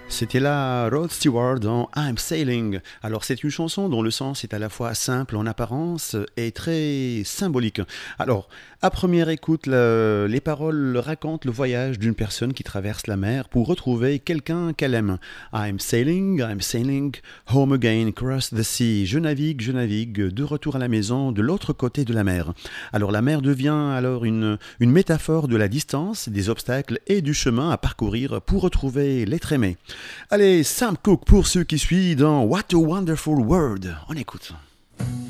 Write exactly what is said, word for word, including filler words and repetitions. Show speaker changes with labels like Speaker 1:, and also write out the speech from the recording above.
Speaker 1: C'était là Rod Stewart dans I'm Sailing. Alors c'est une chanson dont le sens est à la fois simple en apparence et très symbolique. Alors à première écoute, le- les paroles racontent le voyage d'une personne qui traverse la mer pour retrouver quelqu'un qu'elle aime. I'm sailing, I'm sailing, home again, across the sea. Je navigue, je navigue, de retour à la maison, de l'autre côté de la mer. Alors la mer devient alors une, une métaphore de la distance, des obstacles et du chemin à parcourir pour retrouver l'être aimé. Allez, Sam Cooke pour ceux qui suivent dans What a Wonderful World. On écoute.